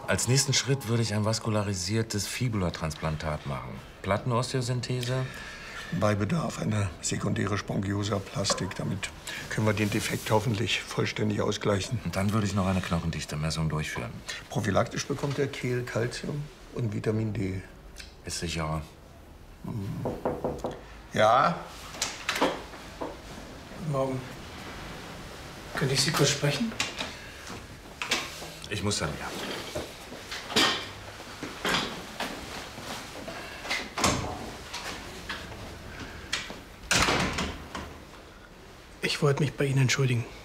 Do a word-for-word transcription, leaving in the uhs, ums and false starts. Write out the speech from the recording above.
Als nächsten Schritt würde ich ein vaskularisiertes Fibula-Transplantat machen. Plattenosteosynthese? Bei Bedarf eine sekundäre Spongiosaplastik. Damit können wir den Defekt hoffentlich vollständig ausgleichen. Und dann würde ich noch eine Knochendichte-Messung durchführen. Prophylaktisch bekommt er Kehl, Calcium und Vitamin D. Ist sicherer. Mhm. Ja? Guten Morgen. Könnte ich Sie kurz sprechen? Ich muss dann, ja. Ich wollte mich bei Ihnen entschuldigen.